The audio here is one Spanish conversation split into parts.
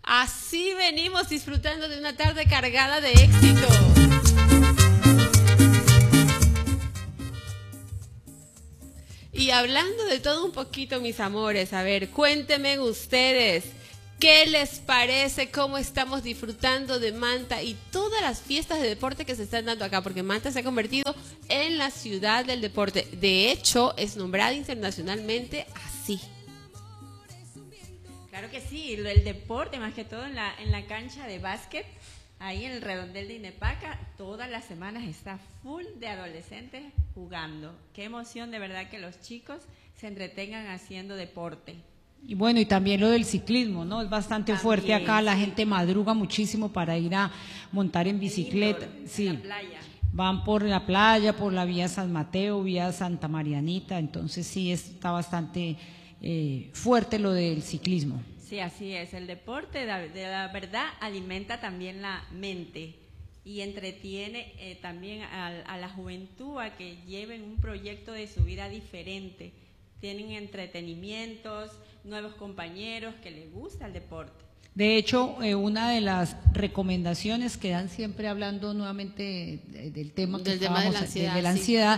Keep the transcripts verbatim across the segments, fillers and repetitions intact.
Así venimos disfrutando de una tarde cargada de éxito. Y hablando de todo un poquito, mis amores, a ver, cuéntenme ustedes, ¿qué les parece? ¿Cómo estamos disfrutando de Manta y todas las fiestas de deporte que se están dando acá? Porque Manta se ha convertido en la ciudad del deporte. De hecho, es nombrada internacionalmente así. Claro que sí, el deporte, más que todo en la, en la cancha de básquet, ahí en el redondel de Inepaca, todas las semanas está full de adolescentes jugando. Qué emoción de verdad que los chicos se entretengan haciendo deporte. Y bueno, y también lo del ciclismo, ¿no? Es bastante También, fuerte acá, la sí. gente madruga muchísimo para ir a montar en bicicleta. En Sí. la playa. Van por la playa, por la vía San Mateo, vía Santa Marianita, entonces sí está bastante eh, fuerte lo del ciclismo. Sí, así es. El deporte, de, de la verdad, alimenta también la mente y entretiene eh, también a, a la juventud a que lleven un proyecto de su vida diferente. Tienen entretenimientos, nuevos compañeros que les gusta el deporte. De hecho, eh, una de las recomendaciones que dan siempre hablando nuevamente de, del tema que Del tema de la estábamos, ansiedad, de la sí. ansiedad,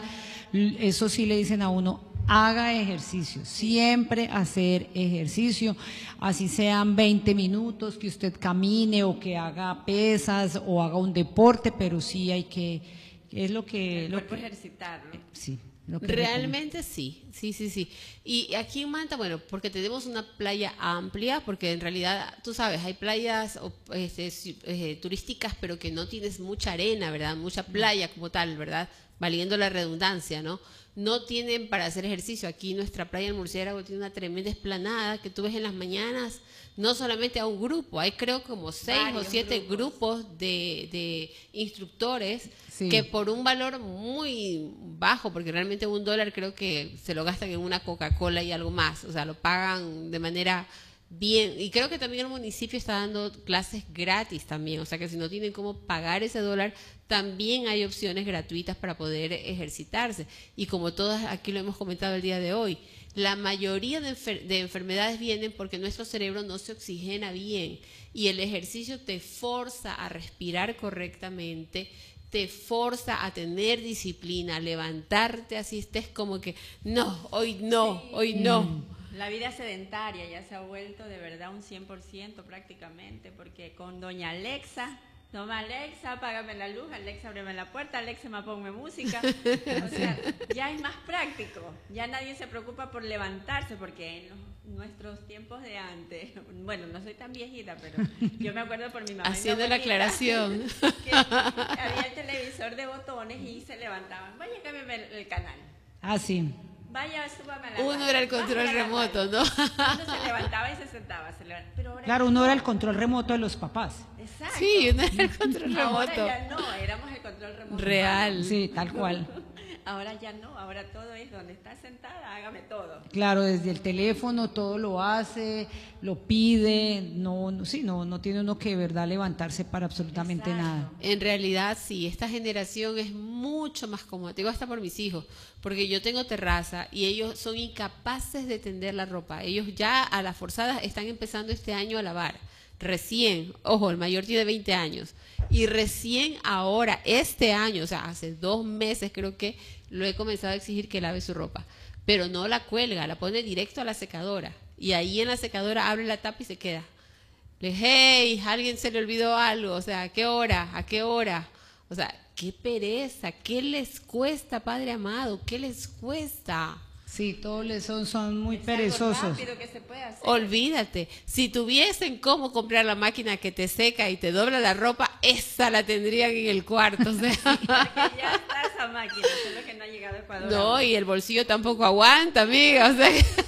eso sí le dicen a uno, haga ejercicio, siempre hacer ejercicio, así sean veinte minutos que usted camine o que haga pesas o haga un deporte, pero sí hay que, es lo que… El lo cuerpo que ejercitarlo. sí. Lo que Realmente sí, sí, sí, sí. Y aquí en Manta, bueno, porque tenemos una playa amplia, porque en realidad, tú sabes, hay playas este, eh, turísticas, pero que no tienes mucha arena, ¿verdad? Mucha playa como tal, ¿verdad? Valiendo la redundancia, ¿no? No tienen para hacer ejercicio. Aquí nuestra playa en Murciélago tiene una tremenda esplanada que tú ves en las mañanas, no solamente a un grupo, hay creo como seis Varios o siete grupos. grupos de, de instructores Sí. que por un valor muy bajo, porque realmente un dólar creo que se lo gastan en una Coca-Cola y algo más, o sea, lo pagan de manera bien, y creo que también el municipio está dando clases gratis también, o sea que si no tienen cómo pagar ese dólar, también hay opciones gratuitas para poder ejercitarse, y como todas aquí lo hemos comentado el día de hoy, la mayoría de, enfer de enfermedades vienen porque nuestro cerebro no se oxigena bien, y el ejercicio te forza a respirar correctamente, te forza a tener disciplina, a levantarte así estés como que, no, hoy no, Sí. hoy no. Mm. La vida sedentaria ya se ha vuelto de verdad un cien por ciento prácticamente, porque con doña Alexa, toma Alexa, apágame la luz, Alexa, ábreme la puerta, Alexa, me ponme música. O sea, ya es más práctico, ya nadie se preocupa por levantarse, porque en los, nuestros tiempos de antes, bueno, no soy tan viejita, pero yo me acuerdo por mi mamá. Haciendo y mi la abuelita, aclaración. que había el televisor de botones y se levantaban, vaya, cámbiame el, el canal. Ah, sí. Vaya, súbame a la Uno radio, era el baja control la remoto, radio. ¿no? Uno se levantaba y se sentaba. Se levantaba. Pero ahora Claro, ya uno no. era el control remoto de los papás. Exacto. Sí, uno era el control Ahora remoto. ya no, éramos el control remoto. Real. Sí, tal cual. Ahora ya no, ahora todo es donde está sentada, hágame todo. Claro, desde el teléfono todo lo hace, lo pide, no, no sí, no, no tiene uno que de verdad levantarse para absolutamente Exacto. nada. En realidad sí, esta generación es mucho más cómoda, te digo hasta por mis hijos, porque yo tengo terraza y ellos son incapaces de tender la ropa, ellos ya a las forzadas están empezando este año a lavar, recién, ojo, el mayor tiene veinte años, y recién ahora, este año, o sea, hace dos meses creo que lo he comenzado a exigir que lave su ropa, pero no la cuelga, la pone directo a la secadora, y ahí en la secadora abre la tapa y se queda. Le dije, hey, a alguien se le olvidó algo, o sea, ¿a qué hora? ¿A qué hora? O sea, qué pereza, ¿qué les cuesta, Padre amado? ¿Qué les cuesta? Sí, todos les son, son muy Es algo perezosos. rápido que se puede hacer. Olvídate, si tuviesen cómo comprar la máquina que te seca y te dobla la ropa, esa la tendrían en el cuarto, o sea. Porque ya está esa máquina, solo que no ha llegado a Ecuador. No, aún. y el bolsillo tampoco aguanta, amiga, o sea.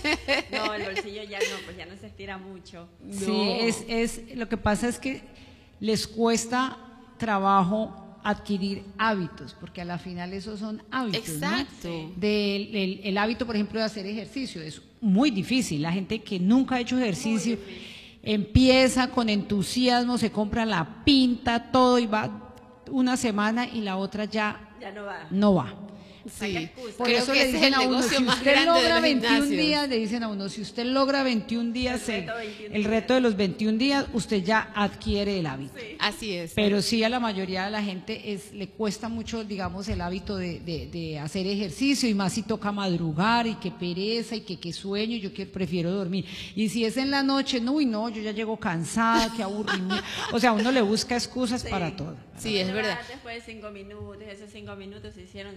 No, el bolsillo ya no, pues ya no se estira mucho. Sí, No. es, es, lo que pasa es que les cuesta trabajo adquirir hábitos, porque a la final esos son hábitos, ¿no? Exacto. Del, el, el hábito, por ejemplo, de hacer ejercicio es muy difícil. La gente que nunca ha hecho ejercicio empieza con entusiasmo, se compra la pinta, todo y va una semana y la otra ya Ya no va. no va. saca Sí. excusas. Por Creo eso que le ese es dicen el a uno, negocio si más usted grande de logra los veintiún gimnasios. días, le dicen a uno, si usted logra veintiún días, El el, reto veintiún el reto de los veintiún días, usted ya adquiere el hábito. Sí. Así es. Pero sí, a la mayoría de la gente es, le cuesta mucho, digamos, el hábito de, de- de hacer ejercicio, y más si toca madrugar, y qué pereza, y que qué sueño, yo que prefiero dormir. Y si es en la noche, no, uy, no, yo ya llego cansada, qué aburrimiento. O sea, uno le busca excusas Sí. para todo. Sí, es Te verdad. vas después de cinco minutos, esos cinco minutos se hicieron